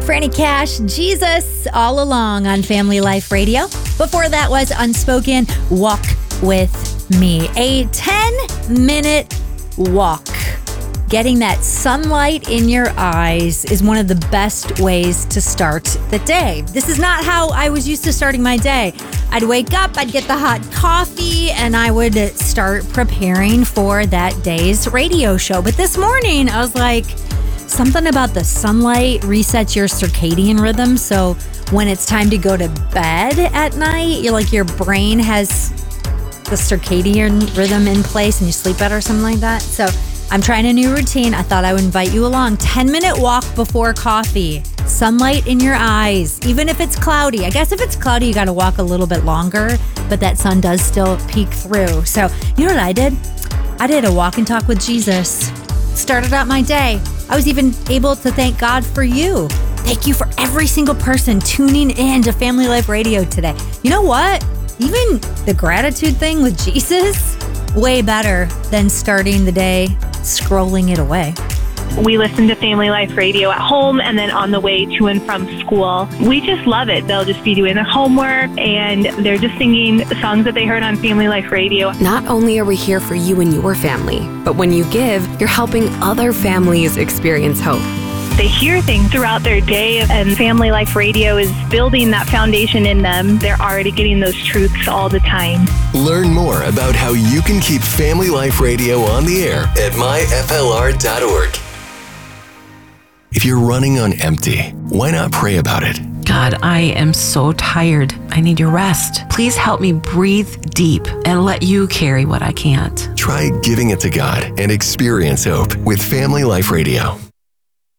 Franny Cash, Jesus, All Along on Family Life Radio. Before that was Unspoken, Walk With Me. A 10-minute walk. Getting that sunlight in your eyes is one of the best ways to start the day. This is not how I was used to starting my day. I'd wake up, I'd get the hot coffee, and I would start preparing for that day's radio show. But this morning, I was like, something about the sunlight resets your circadian rhythm. So when it's time to go to bed at night, your brain has the circadian rhythm in place and you sleep better or something like that. So I'm trying a new routine. I thought I would invite you along. 10-minute walk before coffee. Sunlight in your eyes, even if it's cloudy. I guess if it's cloudy, you got to walk a little bit longer, but that sun does still peek through. So you know what I did? I did a walk and talk with Jesus. Started out my day. I was even able to thank God for you. Thank you for every single person tuning in to Family Life Radio today. You know what? Even the gratitude thing with Jesus, way better than starting the day scrolling it away. We listen to Family Life Radio at home and then on the way to and from school. We just love it. They'll just be doing their homework and they're just singing songs that they heard on Family Life Radio. Not only are we here for you and your family, but when you give, you're helping other families experience hope. They hear things throughout their day, and Family Life Radio is building that foundation in them. They're already getting those truths all the time. Learn more about how you can keep Family Life Radio on the air at myflr.org. If you're running on empty, why not pray about it? God, I am so tired. I need your rest. Please help me breathe deep and let you carry what I can't. Try giving it to God and experience hope with Family Life Radio.